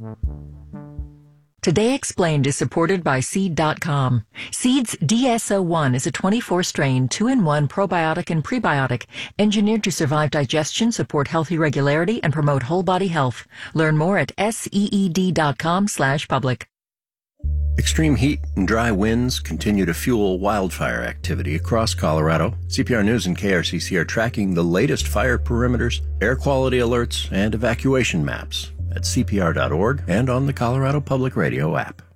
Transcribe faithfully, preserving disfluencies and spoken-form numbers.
Today Explained is supported by Seed dot com. Seed's D S O one is a twenty-four strain, two in one probiotic and prebiotic, engineered to survive digestion, support healthy regularity, and promote whole body health. Learn more at seed dot com slash public. Extreme heat and dry winds continue to fuel wildfire activity across Colorado. C P R News and K R C C are tracking the latest fire perimeters, air quality alerts, and evacuation maps at C P R dot org and on the Colorado Public Radio app.